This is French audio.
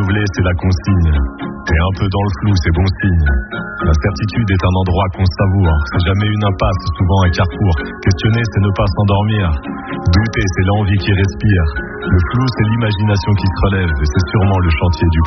renouveler, c'est la consigne. T'es un peu dans le flou, c'est bon signe. L'incertitude est un endroit qu'on savoure. C'est jamais une impasse, souvent un carrefour. Questionner, c'est ne pas s'endormir. Douter, c'est l'envie qui respire. Le flou, c'est l'imagination qui se relève. Et c'est sûrement le chantier du